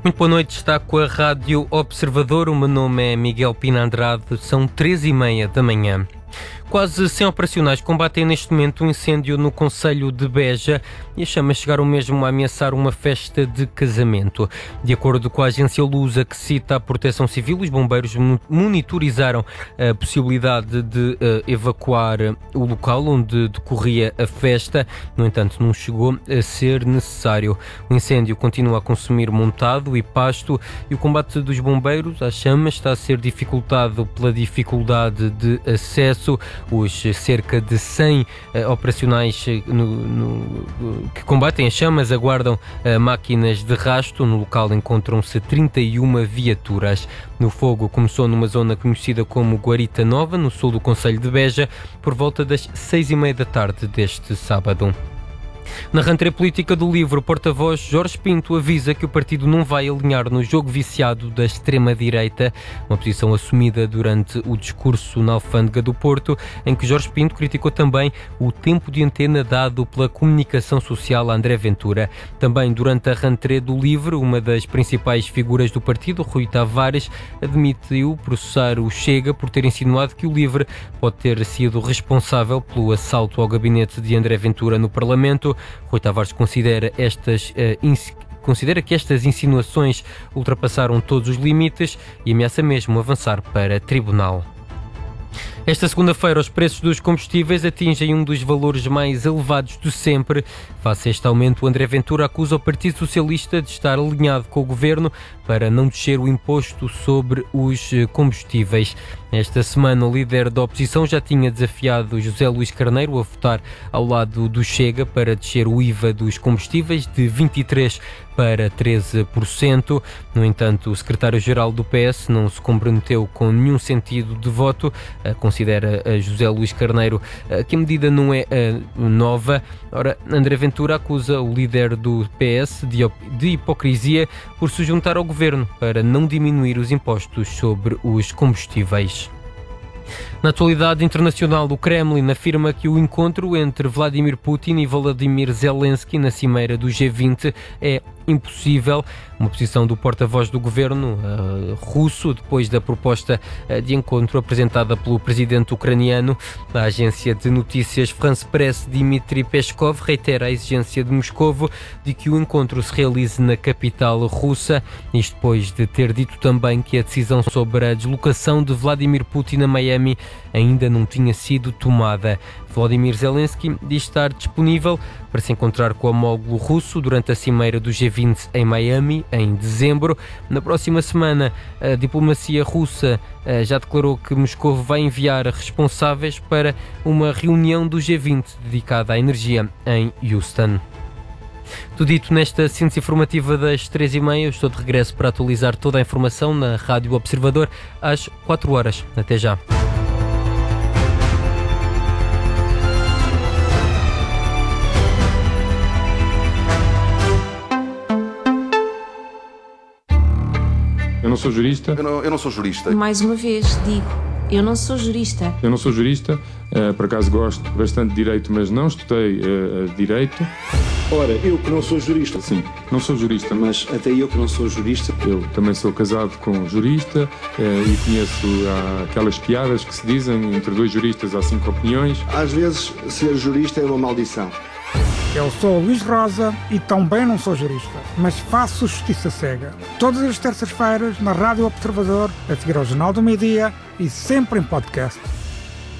Muito boa noite, está com a Rádio Observador. O meu nome é Miguel Pina Andrade, são 3h30 da manhã. Quase 100 operacionais combatem neste momento um incêndio no concelho de Beja e as chamas chegaram mesmo a ameaçar uma festa de casamento. De acordo com a agência Lusa, que cita a Proteção Civil, os bombeiros monitorizaram a possibilidade de evacuar o local onde decorria a festa. No entanto, não chegou a ser necessário. O incêndio continua a consumir montado e pasto e o combate dos bombeiros às chamas está a ser dificultado pela dificuldade de acesso. Os cerca de 100 operacionais que combatem as chamas aguardam máquinas de rasto. No local encontram-se 31 viaturas. O fogo começou numa zona conhecida como Guarita Nova, no sul do concelho de Beja, por volta das 6h30 da tarde deste sábado. Na rentrée política do LIVRE, o porta-voz Jorge Pinto avisa que o partido não vai alinhar no jogo viciado da extrema-direita, uma posição assumida durante o discurso na Alfândega do Porto, em que Jorge Pinto criticou também o tempo de antena dado pela comunicação social a André Ventura. Também durante a rentrée do LIVRE, uma das principais figuras do partido, Rui Tavares, admitiu processar o Chega por ter insinuado que o LIVRE pode ter sido responsável pelo assalto ao gabinete de André Ventura no Parlamento. Rui Tavares considera que estas insinuações ultrapassaram todos os limites e ameaça mesmo avançar para tribunal. Esta segunda-feira, os preços dos combustíveis atingem um dos valores mais elevados de sempre. Face a este aumento, o André Ventura acusa o Partido Socialista de estar alinhado com o governo para não descer o imposto sobre os combustíveis. Esta semana, o líder da oposição já tinha desafiado José Luís Carneiro a votar ao lado do Chega para descer o IVA dos combustíveis de 23% para 13%. No entanto, o secretário-geral do PS não se comprometeu com nenhum sentido de voto. Considera José Luís Carneiro que a medida não é nova. Ora, André Ventura acusa o líder do PS de hipocrisia por se juntar ao governo para não diminuir os impostos sobre os combustíveis. Na atualidade internacional, o Kremlin afirma que o encontro entre Vladimir Putin e Volodymyr Zelensky na cimeira do G20 é impossível. Uma posição do porta-voz do governo russo, depois da proposta de encontro apresentada pelo presidente ucraniano. A agência de notícias France Press, Dmitry Peskov, reitera a exigência de Moscovo de que o encontro se realize na capital russa, isto depois de ter dito também que a decisão sobre a deslocação de Vladimir Putin a Miami ainda não tinha sido tomada. Volodymyr Zelensky diz estar disponível para se encontrar com o homólogo russo durante a cimeira do G20 em Miami, em dezembro. Na próxima semana, a diplomacia russa já declarou que Moscou vai enviar responsáveis para uma reunião do G20 dedicada à energia em Houston. Tudo dito nesta síntese informativa das 3h30. Eu estou de regresso para atualizar toda a informação na Rádio Observador às 4h. Até já. Eu não sou jurista. Eu não sou jurista. Mais uma vez, digo, eu não sou jurista. Eu não sou jurista, por acaso gosto bastante de direito, mas não estudei direito. Ora, eu que não sou jurista. Sim, não sou jurista. Mas até eu que não sou jurista. Eu também sou casado com um jurista e conheço aquelas piadas que se dizem entre dois juristas há 5 opiniões. Às vezes, ser jurista é uma maldição. Eu sou Luís Rosa e também não sou jurista, mas faço justiça cega. Todas as terças-feiras na Rádio Observador, a seguir ao Jornal do Meio-Dia e sempre em podcast.